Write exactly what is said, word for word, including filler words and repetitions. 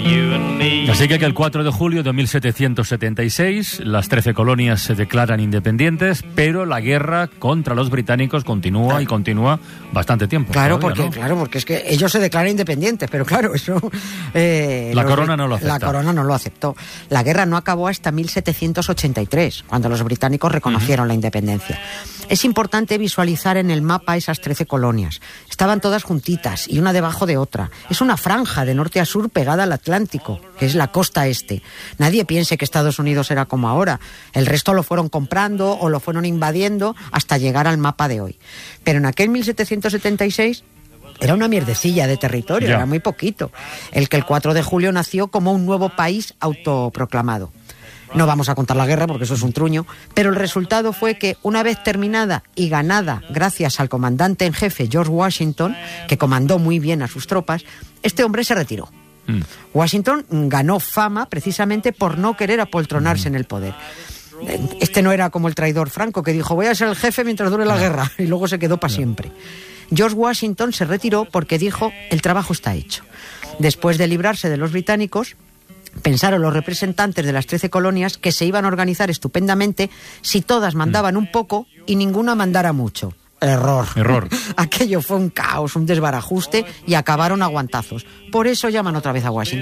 Así que, que el cuatro de julio de mil setecientos setenta y seis las trece colonias se declaran independientes, pero la guerra contra los británicos continúa claro. y continúa bastante tiempo. Claro, todavía, porque ¿no? claro, porque es que ellos se declaran independientes, pero claro, eso eh, la los, corona no lo aceptó. La corona no lo aceptó. La guerra no acabó hasta mil setecientos ochenta y tres, cuando los británicos reconocieron uh-huh. la independencia. Es importante visualizar en el mapa esas trece colonias. Estaban todas juntitas y una debajo de otra. Es una franja de norte a sur pegada al Atlántico, que es la costa este. Nadie piense que Estados Unidos era como ahora. El resto lo fueron comprando o lo fueron invadiendo hasta llegar al mapa de hoy. Pero en aquel mil setecientos setenta y seis era una mierdecilla de territorio, ya. Era muy poquito. El que el cuatro de julio nació como un nuevo país autoproclamado. No vamos a contar la guerra porque eso es un truño, pero el resultado fue que una vez terminada y ganada gracias al comandante en jefe George Washington, que comandó muy bien a sus tropas, este hombre se retiró. Mm. Washington ganó fama precisamente por no querer apoltronarse mm. en el poder. Este no era como el traidor Franco, que dijo voy a ser el jefe mientras dure la guerra, y luego se quedó para siempre. George Washington se retiró porque dijo el trabajo está hecho. Después de librarse de los británicos, pensaron los representantes de las trece colonias que se iban a organizar estupendamente si todas mandaban un poco y ninguna mandara mucho. Error. Error. Aquello fue un caos, un desbarajuste y acabaron a guantazos. Por eso llaman otra vez a Washington.